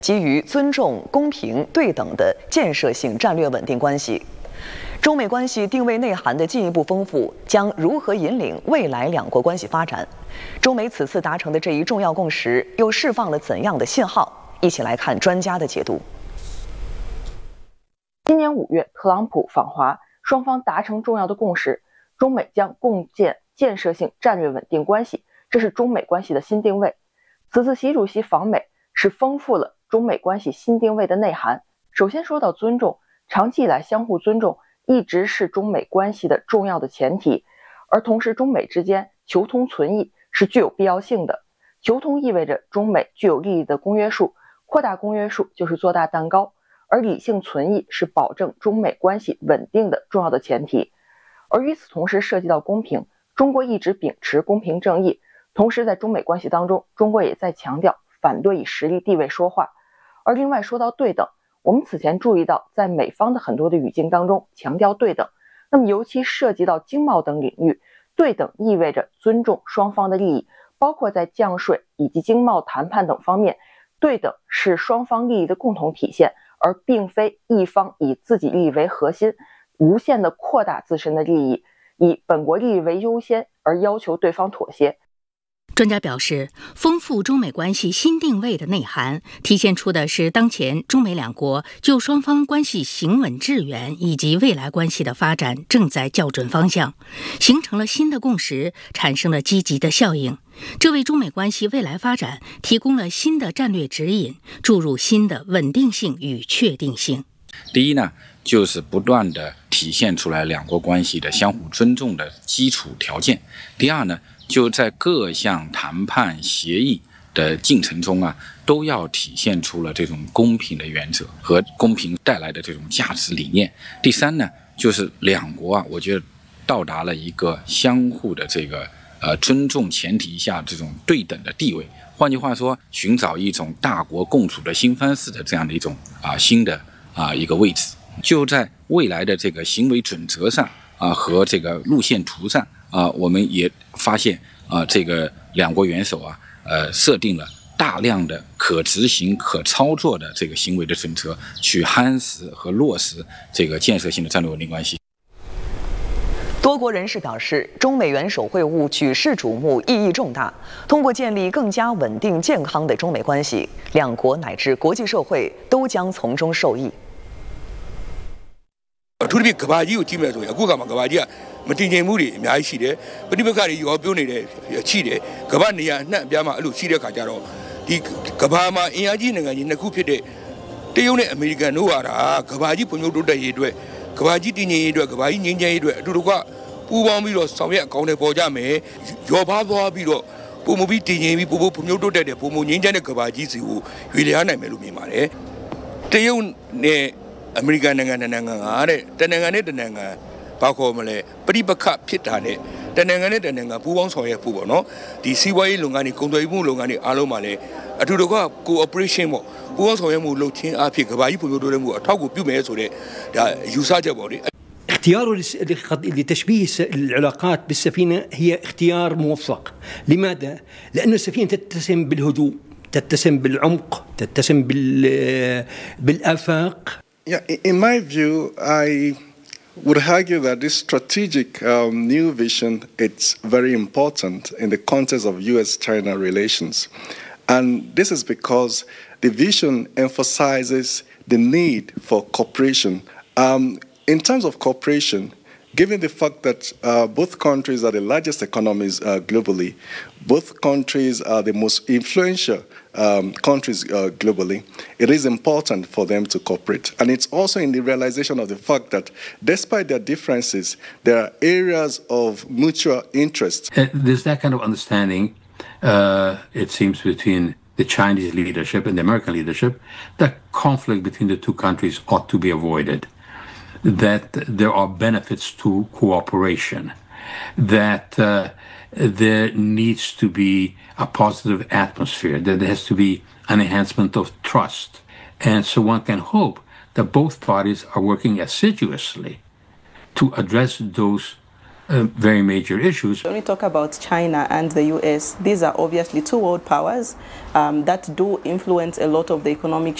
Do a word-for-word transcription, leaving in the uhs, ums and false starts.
基于尊重、公平、对等的建设性战略稳定关系。中美关系定位内涵的进一步丰富，将如何引领未来两国关系发展？中美此次达成的这一重要共识，又释放了怎样的信号？一起来看专家的解读。 今年五月，特朗普访华，双方达成重要的共识，中美将共建建设性战略稳定关系，这是中美关系的新定位。此次习主席访美是丰富了中美关系新定位的内涵。首先说到尊重，长期以来相互尊重一直是中美关系的重要的前提，而同时中美之间求同存异是具有必要性的。求同意味着中美具有利益的公约数，扩大公约数就是做大蛋糕，而理性存异是保证中美关系稳定的重要的前提。而与此同时涉及到公平，中国一直秉持公平正义，同时在中美关系当中，中国也在强调反对以实力地位说话。而另外说到对等，我们此前注意到在美方的很多的语境当中强调对等，那么尤其涉及到经贸等领域，对等意味着尊重双方的利益，包括在降税以及经贸谈判等方面，对等是双方利益的共同体现，而并非一方以自己利益为核心，无限的扩大自身的利益，以本国利益为优先而要求对方妥协。 专家表示，丰富中美关系新定位的内涵，体现出的是当前中美两国就双方关系行稳致远以及未来关系的发展正在校准方向，形成了新的共识，产生了积极的效应。这为中美关系未来发展提供了新的战略指引，注入新的稳定性与确定性。 第一呢，就是不断地体现出来两国关系的相互尊重的基础条件。第二呢，就在各项谈判协议的进程中啊，都要体现出了这种公平的原则和公平带来的这种价值理念。第三呢，就是两国啊，我觉得到达了一个相互的这个呃尊重前提下这种对等的地位。换句话说，寻找一种大国共处的新方式的这样的一种啊新的啊一个位置。就在未来的这个行为准则上啊和这个路线图上啊，我们也发现啊，这个两国元首啊，呃，设定了大量的可执行、可操作的这个行为的准则，去夯实和落实这个建设性的战略稳定关系。 多国人士表示，中美元首会晤举世瞩目，意义重大。通过建立更加稳定健康的中美关系，两国乃至国际社会都将从中受益。 အထူးသဖြင့်ကဘာကြီးကိုကြည့်မယ်ဆိုရင်အခုကမှကဘာကြီးကမတင်ကျင်မှုတွေအများကြီးရှိတယ်။ပဋိပက္ခတွေရောပြောနေတယ်ရှိတယ်။ကဘာနေရာအနှံ့အပြားမှာအဲ့လိုရှိတဲ့ခါကျတော့ဒီကဘာမှာအင်အားကြီးနိုင်ငံကြီးနှစ်ခုဖြစ်တဲ့တရုတ်နဲ့အမေရိကန်တို့ဟာကဘာကြီးဖွံ့ဖြိုးတိုးတက်ရေးအတွက်ကဘာကြီးတည်ငြိမ်ရေးအတွက်ကဘာကြီးငြိမ်းချမ်းရေးအတွက်အတူတူကပူးပေါင်းပြီးတော့ဆောင်ရွက်အကောင်းတွေပေါ်ကြမယ်။ရောပါသွားပြီးတော့ပုံမပြီးတည်ငြိမ်ပြီးပို့ဖို့ဖွံ့ဖြိုးတိုးတက်တဲ့ပုံမငြိမ်းချမ်းတဲ့ကဘာကြီးစီကိုရွေလျားနိုင်မယ်လို့မြင်ပါတယ်။တရုတ်နဲ့အမေရိကန်နိုင်ငံနိုင်ငံကတဲ့တနိုင်ငံနဲ့တနိုင်ငံဘာခေါ်မလဲပဋိပက္ခဖြစ်တာနဲ့တနိုင်ငံနဲ့တနိုင်ငံပူးပေါင်းဆောင်ရွက်ဖို့ပေါ့နော်ဒီစီးပွားရေးလုပ်ငန်းတွေကုန်သွယ်မှုလုပ်ငန်းတွေအားလုံးမှာလည်းအထူးတော့ cooperation ပေါ့ပူးပေါင်းဆောင်ရွက်မှုလုပ်ချင်းအဖြစ်ကမ္ဘာကြီးဖွံ့ဖြိုးတိုးတက်မှုအထောက်အကူပြုမယ်ဆိုတဲ့ဒါယူဆချက်ပေါ့လေ اختياره لتشبيه العلاقات بالسفينة هي اختيار موفق. لماذا؟ لأن السفينة تتسم بالهدوء، تتسم بالعمق، تتسم بالآفاق. Yeah, in my view, I would argue that this strategic um, new vision it's very important in the context of U S China relations. And this is because the vision emphasizes the need for cooperation. Um, in terms of cooperation, given the fact that uh, both countries are the largest economies uh, globally, both countries are the most influential Um, countries uh, globally, it is important for them to cooperate. And it's also in the realization of the fact that despite their differences, there are areas of mutual interest. Uh, there's that kind of understanding, uh, it seems, between the Chinese leadership and the American leadership, that conflict between the two countries ought to be avoided, that there are benefits to cooperation, that uh, there needs to be a positive atmosphere, that there has to be an enhancement of trust. And so one can hope that both parties are working assiduously to address those uh, very major issues. When we talk about China and the U S, these are obviously two world powers um, that do influence a lot of the economic